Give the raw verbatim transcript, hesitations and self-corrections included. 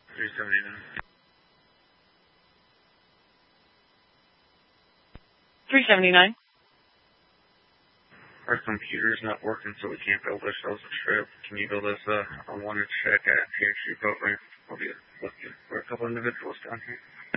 three seventy-nine. three seventy-nine. Our computer's not working, so we can't build ourselves a trip. Can you build us a, a one-inch check at T H C boat ramp? We'll be looking for a couple individuals down here.